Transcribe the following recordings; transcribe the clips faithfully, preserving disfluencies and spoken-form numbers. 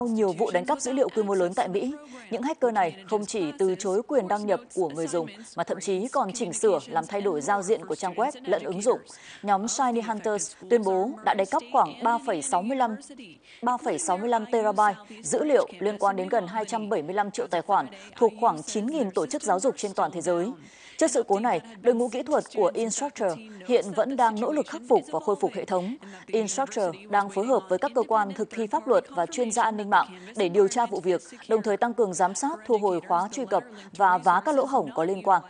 Nhiều vụ đánh cắp dữ liệu quy mô lớn tại Mỹ, những hacker này không chỉ từ chối quyền đăng nhập của người dùng mà thậm chí còn chỉnh sửa làm thay đổi giao diện của trang web lẫn ứng dụng. Nhóm Shiny Hunters tuyên bố đã đánh cắp khoảng ba phẩy sáu mươi lăm ba phẩy sáu mươi lăm terabyte dữ liệu liên quan đến gần hai trăm bảy mươi lăm triệu tài khoản thuộc khoảng chín nghìn tổ chức giáo dục trên toàn thế giới. Trước sự cố này, đội ngũ kỹ thuật của Instructure hiện vẫn đang nỗ lực khắc phục và khôi phục hệ thống. Instructure đang phối hợp với các cơ quan thực thi pháp luật và chuyên gia an ninh mạng để điều tra vụ việc, đồng thời tăng cường giám sát, thu hồi khóa truy cập và vá các lỗ hổng có liên quan.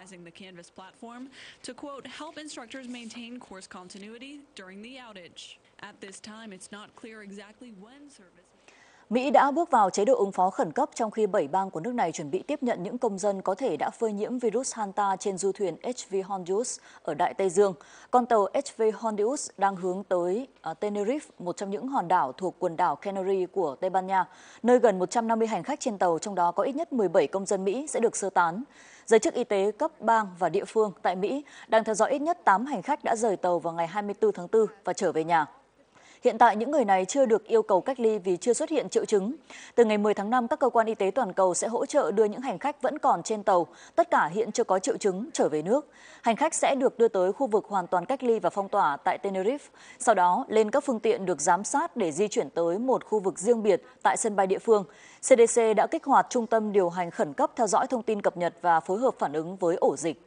Mỹ đã bước vào chế độ ứng phó khẩn cấp trong khi bảy bang của nước này chuẩn bị tiếp nhận những công dân có thể đã phơi nhiễm virus Hanta trên du thuyền hát vê Hondius ở Đại Tây Dương. Con tàu hát vê Hondius đang hướng tới uh, Tenerife, một trong những hòn đảo thuộc quần đảo Canary của Tây Ban Nha, nơi gần một trăm năm mươi hành khách trên tàu, trong đó có ít nhất mười bảy công dân Mỹ sẽ được sơ tán. Giới chức y tế cấp bang và địa phương tại Mỹ đang theo dõi ít nhất tám hành khách đã rời tàu vào ngày hai mươi tư tháng tư và trở về nhà. Hiện tại, những người này chưa được yêu cầu cách ly vì chưa xuất hiện triệu chứng. Từ ngày mười tháng năm, các cơ quan y tế toàn cầu sẽ hỗ trợ đưa những hành khách vẫn còn trên tàu, tất cả hiện chưa có triệu chứng, trở về nước. Hành khách sẽ được đưa tới khu vực hoàn toàn cách ly và phong tỏa tại Tenerife, sau đó lên các phương tiện được giám sát để di chuyển tới một khu vực riêng biệt tại sân bay địa phương. xê đê xê đã kích hoạt trung tâm điều hành khẩn cấp theo dõi thông tin cập nhật và phối hợp phản ứng với ổ dịch.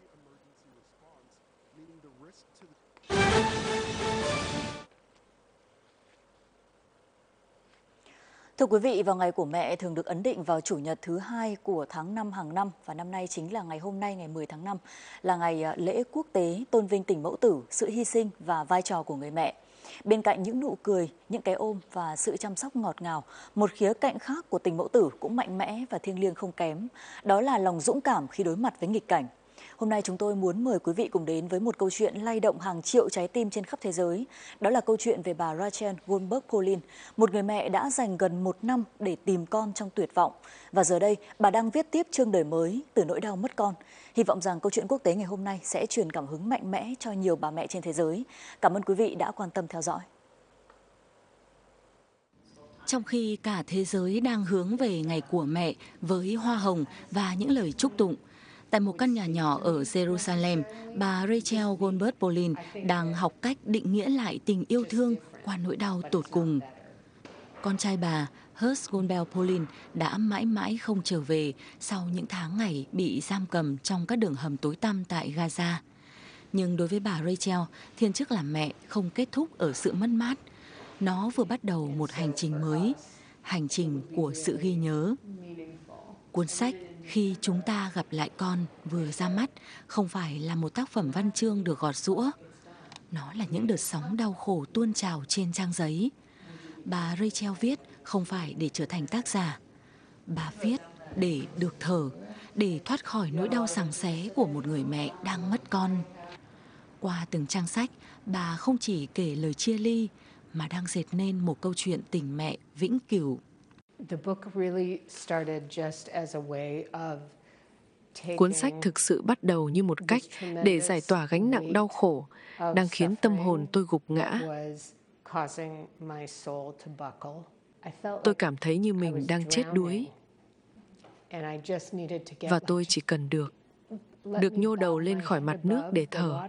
Thưa quý vị, vào ngày của mẹ thường được ấn định vào chủ nhật thứ hai của tháng năm hàng năm, và năm nay chính là ngày hôm nay, ngày mười tháng năm, là ngày lễ quốc tế tôn vinh tình mẫu tử, sự hy sinh và vai trò của người mẹ. Bên cạnh những nụ cười, những cái ôm và sự chăm sóc ngọt ngào, một khía cạnh khác của tình mẫu tử cũng mạnh mẽ và thiêng liêng không kém, đó là lòng dũng cảm khi đối mặt với nghịch cảnh. Hôm nay chúng tôi muốn mời quý vị cùng đến với một câu chuyện lay động hàng triệu trái tim trên khắp thế giới. Đó là câu chuyện về bà Rachel Goldberg-Polin, một người mẹ đã dành gần một năm để tìm con trong tuyệt vọng. Và giờ đây, bà đang viết tiếp chương đời mới từ nỗi đau mất con. Hy vọng rằng câu chuyện quốc tế ngày hôm nay sẽ truyền cảm hứng mạnh mẽ cho nhiều bà mẹ trên thế giới. Cảm ơn quý vị đã quan tâm theo dõi. Trong khi cả thế giới đang hướng về ngày của mẹ với hoa hồng và những lời chúc tụng, tại một căn nhà nhỏ ở Jerusalem, bà Rachel Goldberg-Polin đang học cách định nghĩa lại tình yêu thương qua nỗi đau tột cùng. Con trai bà, Hurs Goldberg-Polin, đã mãi mãi không trở về sau những tháng ngày bị giam cầm trong các đường hầm tối tăm tại Gaza. Nhưng đối với bà Rachel, thiên chức làm mẹ không kết thúc ở sự mất mát. Nó vừa bắt đầu một hành trình mới, hành trình của sự ghi nhớ. Cuốn sách Khi chúng ta gặp lại con vừa ra mắt không phải là một tác phẩm văn chương được gọt giũa. Nó là những đợt sóng đau khổ tuôn trào trên trang giấy. Bà Rachel viết không phải để trở thành tác giả. Bà viết để được thở, để thoát khỏi nỗi đau giằng xé của một người mẹ đang mất con. Qua từng trang sách, bà không chỉ kể lời chia ly, mà đang dệt nên một câu chuyện tình mẹ vĩnh cửu. Cuốn sách thực sự bắt đầu như một cách để giải tỏa gánh nặng đau khổ đang khiến tâm hồn tôi gục ngã. Tôi cảm thấy như mình đang chết đuối. Và tôi chỉ cần được, được nhô đầu lên khỏi mặt nước để thở.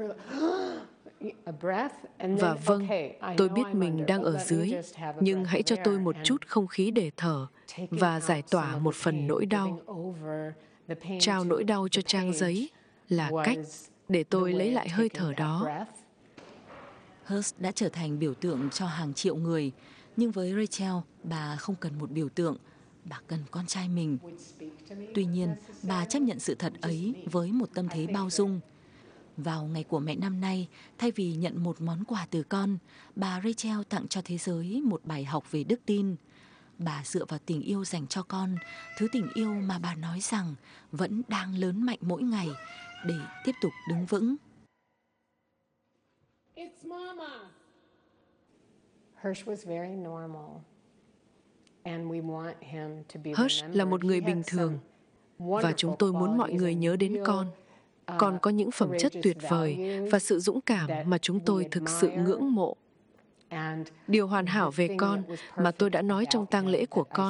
Và vâng, tôi biết mình đang ở dưới, nhưng hãy cho tôi một chút không khí để thở và giải tỏa một phần nỗi đau. Trao nỗi đau cho trang giấy là cách để tôi lấy lại hơi thở đó. Hurs đã trở thành biểu tượng cho hàng triệu người, nhưng với Rachel, bà không cần một biểu tượng, bà cần con trai mình. Tuy nhiên, bà chấp nhận sự thật ấy với một tâm thế bao dung. Vào ngày của mẹ năm nay, thay vì nhận một món quà từ con, bà Rachel tặng cho thế giới một bài học về đức tin. Bà dựa vào tình yêu dành cho con, thứ tình yêu mà bà nói rằng vẫn đang lớn mạnh mỗi ngày để tiếp tục đứng vững. Hirsch là một người bình thường, và chúng tôi muốn mọi người nhớ đến con. Con có những phẩm chất tuyệt vời và sự dũng cảm mà chúng tôi thực sự ngưỡng mộ. Điều hoàn hảo về con mà tôi đã nói trong tang lễ của con